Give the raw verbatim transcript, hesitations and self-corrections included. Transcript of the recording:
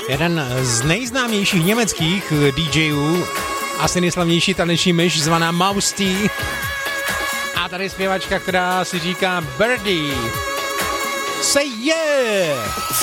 Jeden z nejznámějších německých DJů, asi nejslavnější taneční myš, zvaná Mouse T. A tady zpěvačka, která si říká Birdie. Say yeah!